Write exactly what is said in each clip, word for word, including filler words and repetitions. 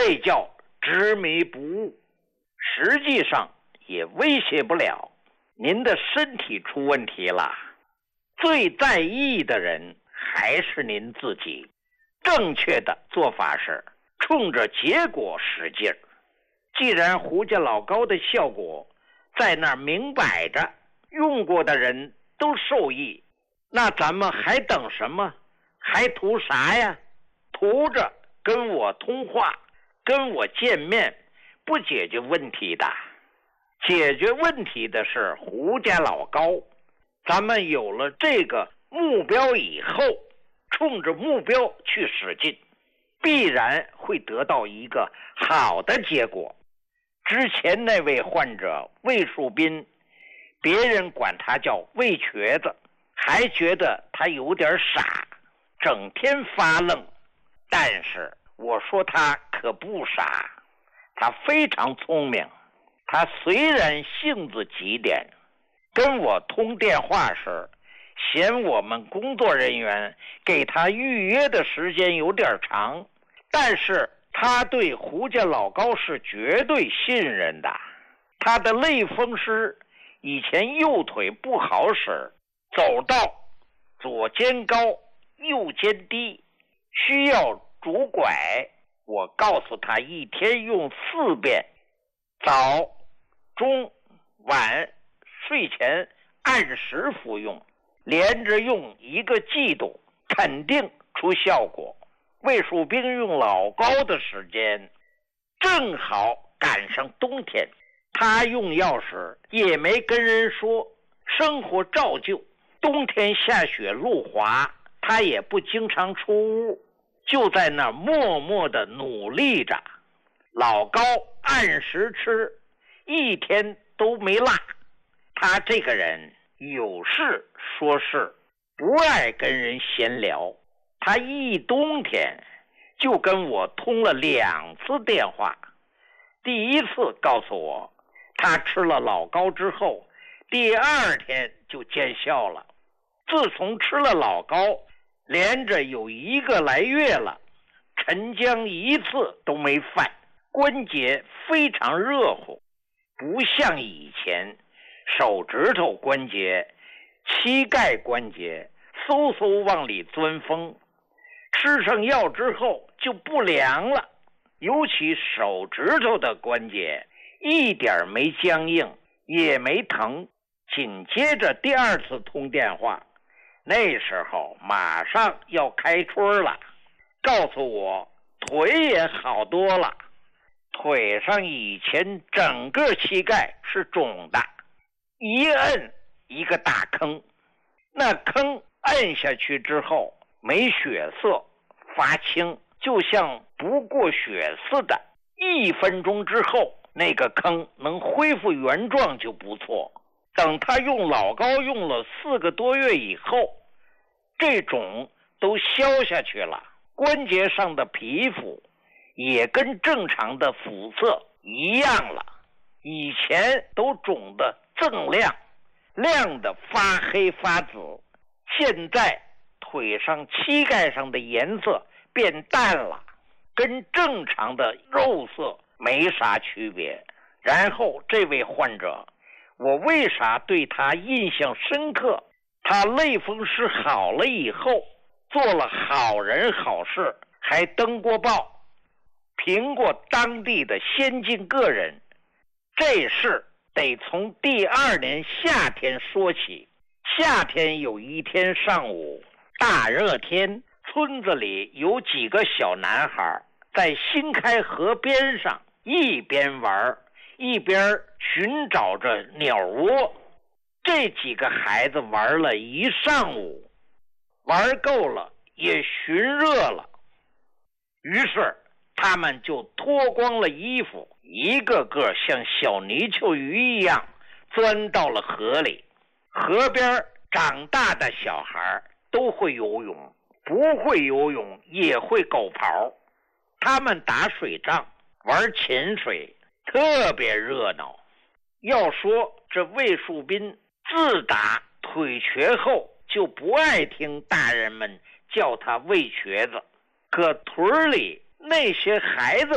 这叫执迷不悟，实际上也威胁不了。您的身体出问题了，最在意的人还是您自己。正确的做法是冲着结果使劲儿。既然胡家老膏的效果在那儿明摆着，用过的人都受益，那咱们还等什么？还图啥呀？图着跟我通话，跟我见面，不解决问题的。解决问题的是胡家老膏。咱们有了这个目标以后，冲着目标去使劲，必然会得到一个好的结果。之前那位患者魏树斌，别人管他叫魏瘸子，还觉得他有点傻，整天发愣。但是我说他可不傻，他非常聪明。他虽然性子急点，跟我通电话时嫌我们工作人员给他预约的时间有点长，但是他对胡家老膏是绝对信任的。他的类风湿以前右腿不好使，走道左肩高右肩低，需要拄拐。我告诉他一天用四遍，早中晚睡前按时服用，连着用一个季度，肯定出效果。魏树斌用老膏的时间正好赶上冬天，他用药时也没跟人说，生活照旧。冬天下雪路滑，他也不经常出屋，就在那儿默默地努力着。老膏按时吃，一天都没落。他这个人有事说事，不爱跟人闲聊。他一冬天就跟我通了两次电话。第一次告诉我他吃了老膏之后，第二天就见效了。自从吃了老膏，连着有一个来月了，晨将一次都没犯，关节非常热乎，不像以前手指头关节、膝盖关节嗖嗖往里钻风。吃上药之后就不凉了，尤其手指头的关节一点没僵硬，也没疼。紧接着第二次通电话，那时候马上要开春了，告诉我腿也好多了。腿上以前整个膝盖是肿的，一摁一个大坑，那坑摁下去之后没血色，发青，就像不过血似的。一分钟之后，那个坑能恢复原状就不错。等他用老膏用了四个多月以后，这种都消下去了，关节上的皮肤也跟正常的肤色一样了。以前都肿得锃亮，亮得发黑发紫，现在腿上膝盖上的颜色变淡了，跟正常的肉色没啥区别。然后这位患者，我为啥对他印象深刻？他类风湿好了以后，做了好人好事，还登过报，评过当地的先进个人。这事得从第二年夏天说起。夏天有一天上午，大热天，村子里有几个小男孩在新开河边上一边玩一边寻找着鸟窝。这几个孩子玩了一上午，玩够了也寻热了，于是他们就脱光了衣服，一个个像小泥鳅鱼一样钻到了河里。河边长大的小孩都会游泳，不会游泳也会狗刨。他们打水仗，玩潜水，特别热闹。要说这魏树斌自打腿瘸后就不爱听大人们叫他魏瘸子，可屯里那些孩子们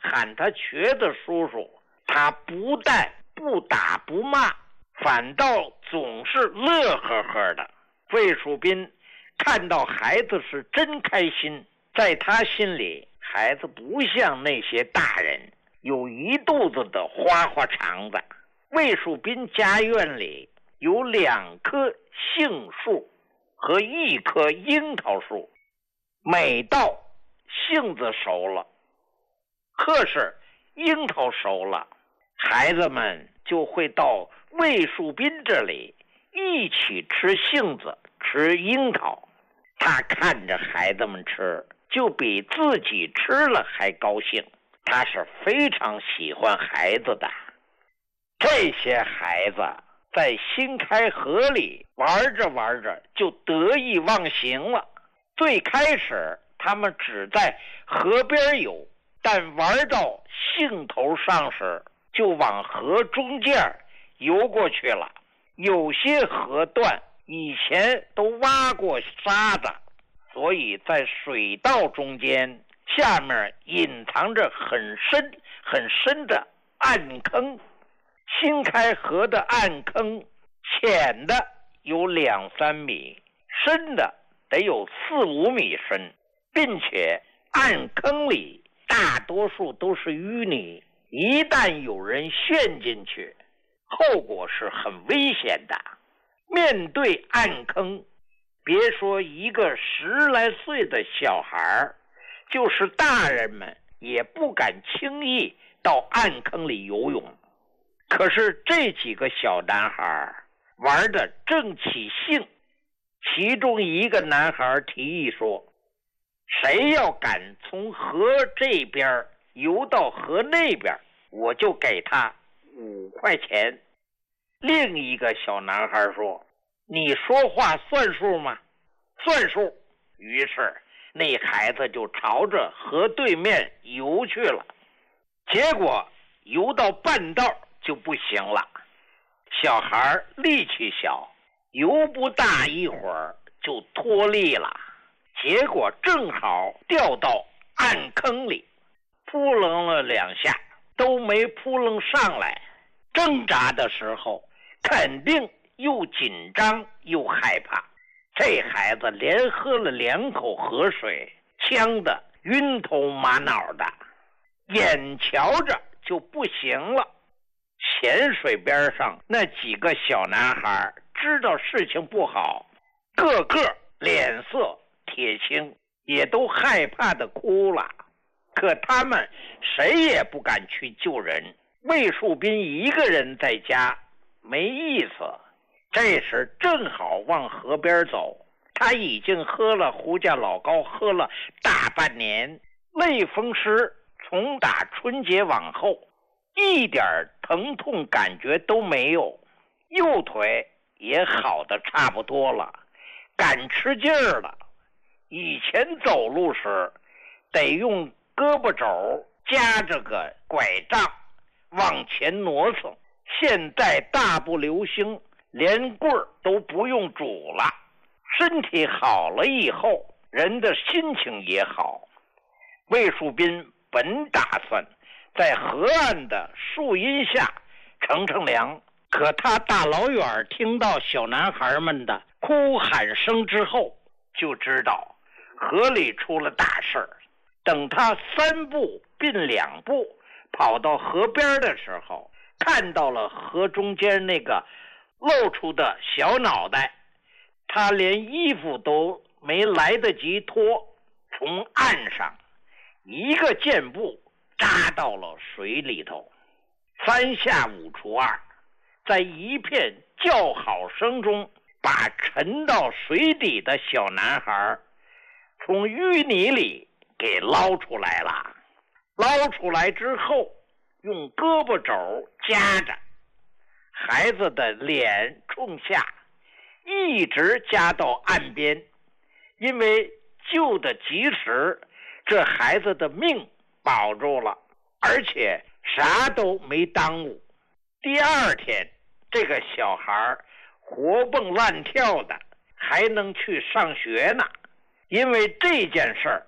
喊他瘸子叔叔，他不但不打不骂，反倒总是乐呵呵的。魏树斌看到孩子是真开心，在他心里，孩子不像那些大人有一肚子的花花肠子。魏树斌家院里有两棵杏树和一棵樱桃树，每到杏子熟了，或是樱桃熟了，孩子们就会到魏树斌这里一起吃杏子吃樱桃。他看着孩子们吃，就比自己吃了还高兴。他是非常喜欢孩子的。这些孩子在新开河里玩着玩着就得意忘形了。最开始他们只在河边游，但玩到兴头上时就往河中间游过去了。有些河段以前都挖过沙子，所以在水道中间下面隐藏着很深很深的暗坑。新开河的暗坑浅的有两三米，深的得有四五米深，并且暗坑里大多数都是淤泥，一旦有人陷进去，后果是很危险的。面对暗坑，别说一个十来岁的小孩，就是大人们也不敢轻易到暗坑里游泳。可是这几个小男孩玩得正起兴，其中一个男孩提议说，谁要敢从河这边游到河那边，我就给他五块钱。另一个小男孩说，你说话算数吗？算数。于是那孩子就朝着河对面游去了。结果游到半道就不行了，小孩力气小，游不大一会儿就脱力了，结果正好掉到暗坑里，扑棱了两下都没扑棱上来。挣扎的时候肯定又紧张又害怕，这孩子连喝了两口河水，呛得晕头马脑的，眼瞧着就不行了。浅水边上那几个小男孩知道事情不好，个个脸色铁青，也都害怕的哭了。可他们谁也不敢去救人。魏树斌一个人在家没意思，这时正好往河边走，他已经喝了胡家老高喝了大半年，类风湿从打春节往后一点疼痛感觉都没有，右腿也好的差不多了，敢吃劲儿了。以前走路时得用胳膊肘夹着个拐杖往前挪蹭，现在大步流星，连棍儿都不用拄了。身体好了以后，人的心情也好。魏树斌本打算在河岸的树荫下乘乘凉，可他大老远听到小男孩们的哭喊声之后，就知道河里出了大事儿。等他三步并两步跑到河边的时候，看到了河中间那个露出的小脑袋，他连衣服都没来得及脱，从岸上一个箭步扎到了水里头。三下五除二，在一片叫好声中把沉到水底的小男孩从淤泥里给捞出来了。捞出来之后，用胳膊肘夹着，孩子的脸冲下，一直夹到岸边。因为救得及时，这孩子的命保住了，而且啥都没耽误。第二天，这个小孩活蹦乱跳的，还能去上学呢。因为这件事儿，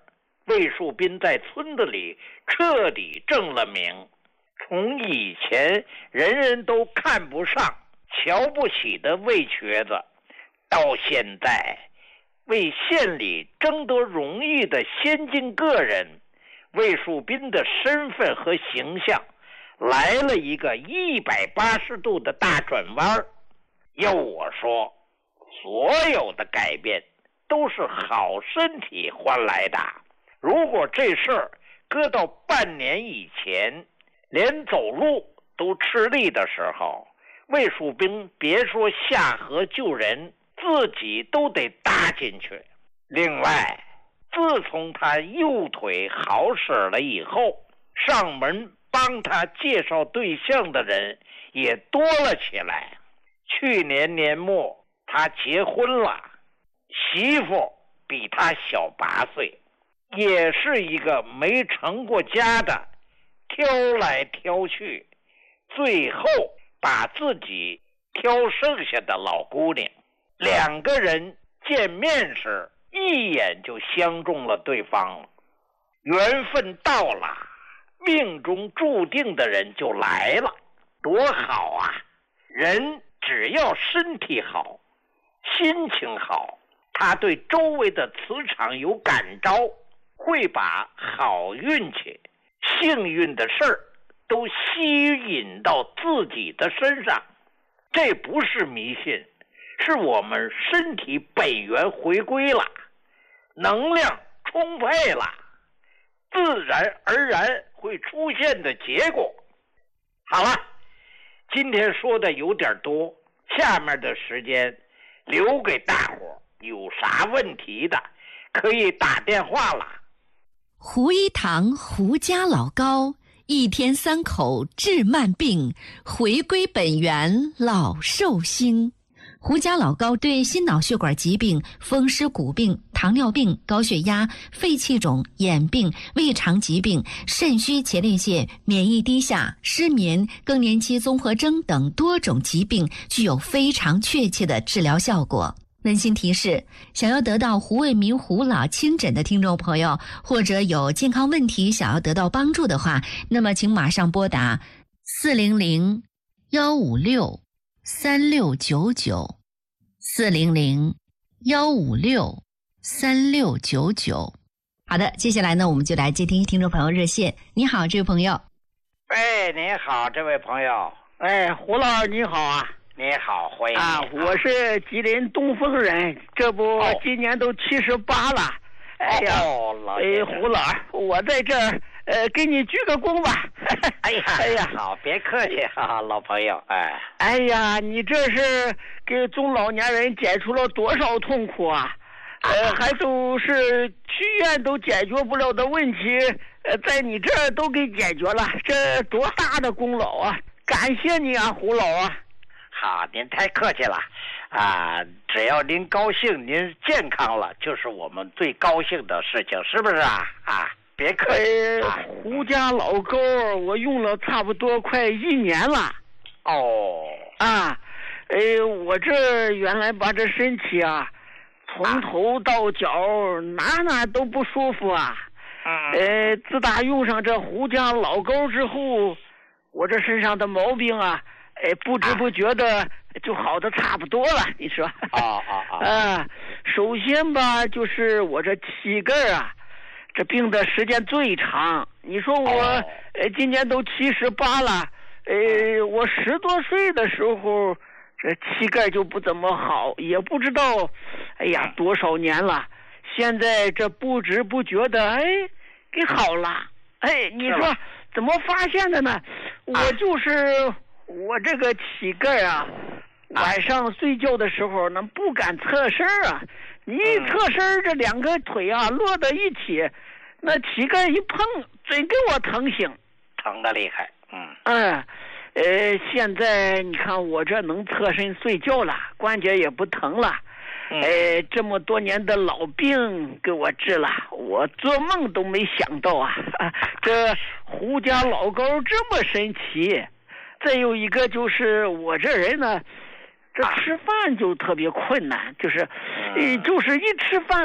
魏树斌在村子里彻底正了名，从以前人人都看不上、瞧不起的魏瘸子，到现在为县里争得荣誉的先进个人，魏树斌的身份和形象来了一个一百八十度的大转弯。要我说，所有的改变都是好身体换来的。如果这事儿搁到半年以前，连走路都吃力的时候，魏树斌别说下河救人，自己都得搭进去。另外，自从他右腿好使了以后，上门帮他介绍对象的人也多了起来。去年年末他结婚了，媳妇比他小八岁，也是一个没成过家的，挑来挑去，最后把自己挑剩下的老姑娘。两个人见面时一眼就相中了对方了，缘分到了，命中注定的人就来了，多好啊！人只要身体好，心情好，他对周围的磁场有感召，会把好运气、幸运的事儿都吸引到自己的身上。这不是迷信，是我们身体本源回归了，能量充沛了，自然而然会出现的结果。好了，今天说的有点多，下面的时间留给大伙，有啥问题的可以打电话了。 胡一堂胡家老高，一天三口治慢病，回归本源老寿星。胡家老高对心脑血管疾病、风湿骨病、糖尿病、高血压、肺气肿、眼病、胃肠疾病、肾虚前列腺、免疫低下、失眠、更年期综合征等多种疾病具有非常确切的治疗效果。温馨提示，想要得到胡卫民胡老亲诊的听众朋友，或者有健康问题想要得到帮助的话，那么请马上拨打四零零幺五六三六九九，四零零幺五六三六九九。好的，接下来呢，我们就来接听听众朋友热线。你好，这位朋友。 哎，你好，这位朋友。 哎，胡老师你好啊。 你好，欢迎啊！我是吉林东风人，这不、哦、今年都七十八了。哎呀， 哦、老哎，胡老，我在这儿呃给你鞠个躬吧。 哎呀，哎呀，好，别客气哈，老朋友。哎， 哎呀，你这是给中老年人解除了多少痛苦啊？呃，还都是去院都解决不了的问题，呃，在你这儿都给解决了，这多大的功劳啊！感谢你啊，胡老啊。 好，您太客气了，啊，只要您高兴，您健康了，就是我们最高兴的事情，是不是啊？啊，别客气。 呃、胡家老沟我用了差不多快一年了。 哦。 啊，呃，我这原来把这身体啊，从头到脚、啊、哪哪都不舒服啊。 嗯。 呃，自打用上这胡家老沟之后，我这身上的毛病啊。哎，不知不觉的就好的差不多了，啊、你说？ 啊啊啊！ 啊，首先吧，就是我这膝盖啊，这病的时间最长。你说我，哦、呃，今年都七十八了，呃，我十多岁的时候，这膝盖就不怎么好，也不知道，哎呀，多少年了。现在这不知不觉的，哎，给好了。哎，你说怎么发现的呢？我就是。我这个膝盖啊，晚上睡觉的时候呢不敢侧身啊，你一侧身，这两个腿啊落到一起，那膝盖一碰，真给我疼醒， 疼得厉害。嗯嗯，呃，现在你看我这能侧身睡觉了，关节也不疼了。 嗯、 呃，这么多年的老病给我治了，我做梦都没想到啊，啊这胡家老高这么神奇。再有一个就是我这人呢，这吃饭就特别困难，就是，呃，就是一吃饭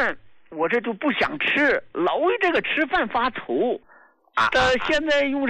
我这就不想吃，老为这个吃饭发愁。 啊， 这现在用